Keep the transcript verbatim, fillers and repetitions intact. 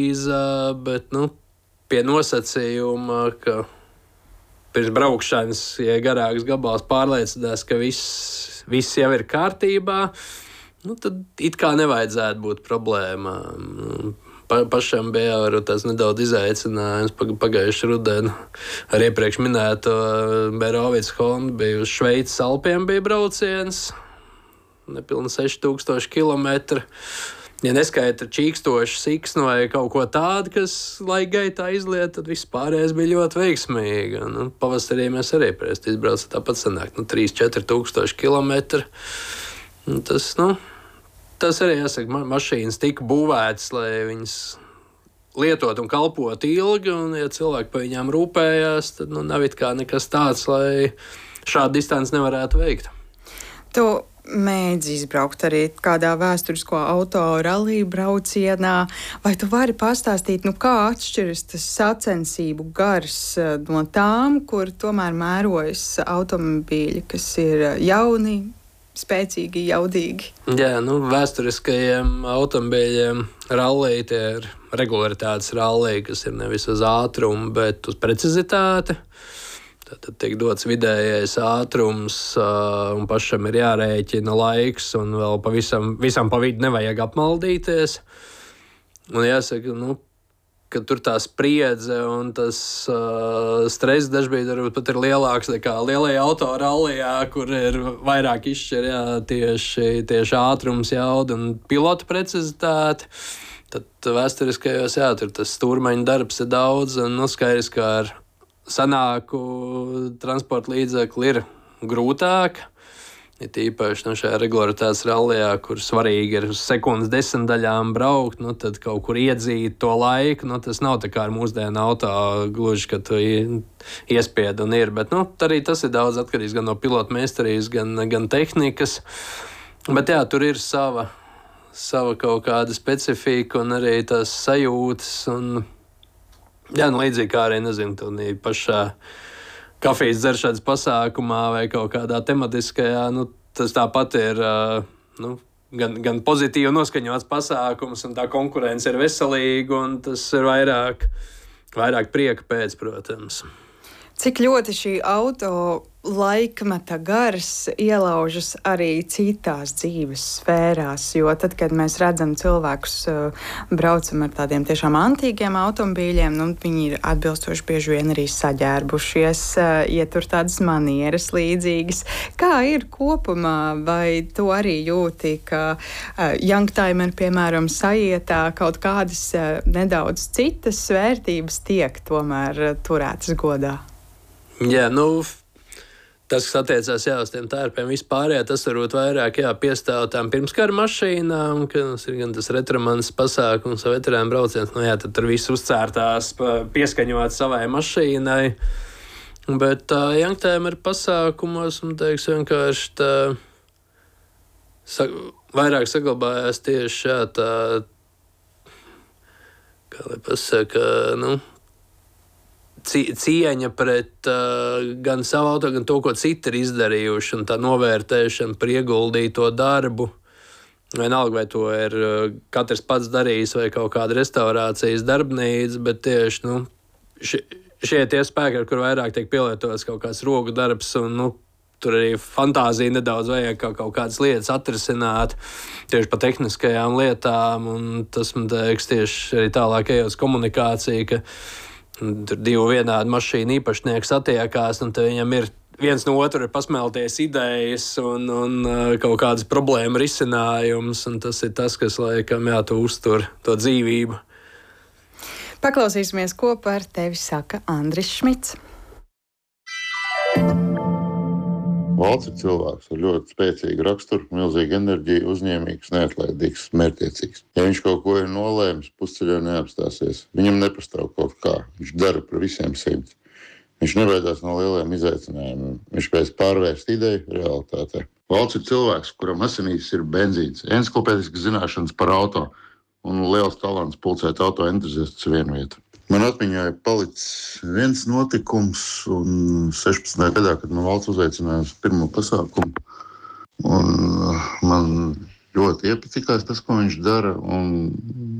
bet nu, pie nosacījuma, ka pirms braukšanas, ja garāks gabals pārliecinās, ka viss, viss jau ir kārtībā, nu, tad it kā nevajadzētu būt problēmām. Pa, pašam bija jau tas nedaudz izaicinājums pagājušajā rudenī. Ar iepriekš minēto Berovicas Hondu bija uz Šveices Alpiem bija brauciens, nepilni seši tūkstoši kilometri. Ja neskaita čīkstoši siksnu vai kaut ko tādu, kas laika gaitā izliet, tad viss pārējais bija ļoti veiksmīgi. Nu, pavasarī mēs arī presti izbraucam tāpat sanāk, nu, trīs četri tūkstoši kilometri. Nu, tas, nu, tas arī, jāsaka, ma mašīnas tika būvētas, lai viņas lietot un kalpot ilgi, un ja cilvēki par viņām rūpējās, tad nu, nav it kā nekas tāds, lai šādu distanci nevarētu veikt. Tu mēdz izbraukt arī kādā vēsturisko auto rallija braucienā, vai tu vari pastāstīt, nu kā atšķiras tas sacensību gars no tām, kur tomēr mērojas automobīļi, kas ir jauni, spēcīgi, jaudīgi? Jā, nu vēsturiskajiem automobīļiem rallija tie ir regularitātes rallija, kas ir nevis uz ātrumu, bet uz precizitāti. Tad tiek dots vidējais ātrums, uh, un pašam ir jārēķina laiks, un vēl pavisam, visam pa vidu nevajag apmaldīties. Un jāsaka, nu, ka tur tā spriedze un tas uh, stress dažkārt varbūt pat ir lielāks nekā lielajā autorallijā, kur ir vairāk izšķir jā, tieši, tieši ātrums, jauda un pilota precizitāte. Tad vēsturiskajos, jā, tur tas stūrmeņa darbs ir daudz, un nu, skaidrs, ka ar sanāku transporta līdzekli ir grūtāk. Ir tīpaši nu, šajā regularitātes rallijā, kur svarīgi ir uz sekundes desmitdaļām braukt, nu, tad kaut kur iedzīt to laiku. Nu, tas nav tā kā ar mūsdienu auto gluži, ka tu iespied un ir. Bet nu, arī tas ir daudz atkarīgs gan no pilota meistarības, gan, gan tehnikas. Bet jā, tur ir sava, sava kaut kāda specifika un arī tās sajūtas. Un, jā, nu, līdzīgi kā arī, nezinu, tu pašā kafijas dzeršanas pasākumā vai kaut kādā tematiskajā, nu, tas tāpat ir nu, gan, gan pozitīvi noskaņots pasākums, un tā konkurence ir veselīga, un tas ir vairāk, vairāk prieka pēc, protams. Cik ļoti šī auto laikmeta gars ielaužas arī citās dzīves sfērās, jo tad, kad mēs redzam cilvēkus uh, braucam ar tādiem tiešām antīkiem automobīļiem, nu, viņi ir atbilstoši bieži vien arī saģērbušies, uh, ietur tādas manieres līdzīgas. Kā ir kopumā, vai tu arī jūti, ka uh, youngtimer, piemēram, sajietā kaut kādas uh, nedaudz citas vērtības tiek tomēr uh, turētas godā? Jā, nu, tas, kas attiecās jā, uz tiem tērpiem vispārējā, tas varbūt vairāk jā, piestāv tām pirmskara mašīnām, ka tas ir gan tas retromans pasākums vai veterānu brauciens, nu jā, tad tur viss uzcērtās, pieskaņot savai mašīnai. Bet tā uh, youngtimer pasākumos, un teiks, vienkārši tā sa vairāk saglabājās tieši jā, tā, kā lai pasaka, nu, cieņa pret uh, gan savu auto, gan to, ko citi ir izdarījuši, un tā novērtēšana par ieguldīto darbu. Vienalga, vai to ir uh, katrs pats darījis vai kaut kāda restaurācijas darbnīca, bet tieši nu, ši, šie tie spēki, ar kur vairāk tiek pielietots kaut kāds roku darbs, un nu, tur arī fantāzija nedaudz vajag kā kaut kādas lietas atrisināt tieši pa tehniskajām lietām, un tas, man teiks, tieši arī tālāk ejot komunikācija, ka tur divu vienādu mašīnu īpašnieks attiekās, un viņam ir viens no otru ir pasmelties idejas un, un kaut kādas problēma risinājums, un tas ir tas, kas laikam jā, tu uztur to dzīvību. Paklausīsimies, ko par tevi saka Andris Šmits. Valsts ir cilvēks ar ļoti spēcīgu raksturu, milzīgu enerģiju, uzņēmīgs, neatlaidīgs, mērķtiecīgs. Ja viņš kaut ko ir nolēmis, pusceļā neapstāsies. Viņam nepastāv kaut kā. Viņš dara par visiem simts. Viņš nebaidās no lieliem izaicinājumiem. Viņš spēj pārvērst ideju realitātē. Valsts ir cilvēks, kuram asinīs ir benzīns, enciklopēdiskas zināšanas par auto un liels talants pulcēt auto entuziastus vienu vietu. Man atmiņā ir palicis viens notikums, un sešpadsmitajā gadā, kad man valsts uzaicināja uz pirmo pasākumu, un man ļoti iepatikās tas, ko viņš dara, un